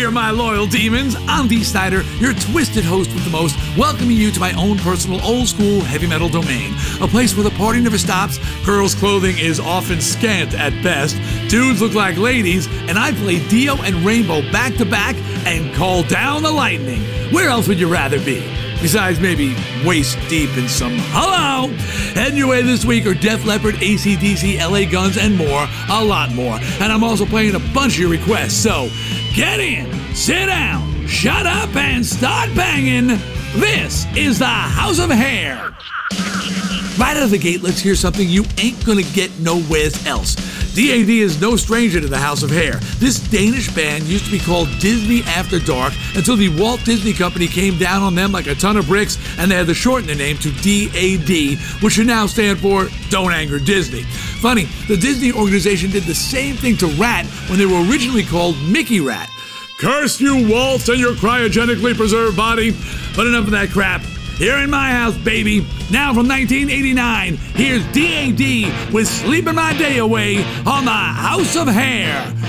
here, my loyal demons. I'm Dee Snider, your twisted host with the most, welcoming you to my own personal old-school heavy metal domain. A place where the party never stops, girls' clothing is often scant at best, dudes look like ladies, and I play Dio and Rainbow back-to-back and call down the lightning. Where else would you rather be? Besides maybe waist deep in some hello. Heading your way this week are Def Leppard, AC/DC, LA Guns, and more, a lot more. And I'm also playing a bunch of your requests, so get in, sit down, shut up, and start banging. This is the House of Hair. Right out of the gate, let's hear something you ain't gonna get nowhere else. DAD is no stranger to the House of Hair. This Danish band used to be called Disney After Dark until the Walt Disney Company came down on them like a ton of bricks, and they had to shorten their name to DAD, which should now stand for Don't Anger Disney. Funny, the Disney organization did the same thing to Rat when they were originally called Mickey Rat. Curse you, Walt, and your cryogenically preserved body. But enough of that crap. Here in my house, baby. Now from 1989, here's DAD with Sleeping My Day Away on the House of Hair.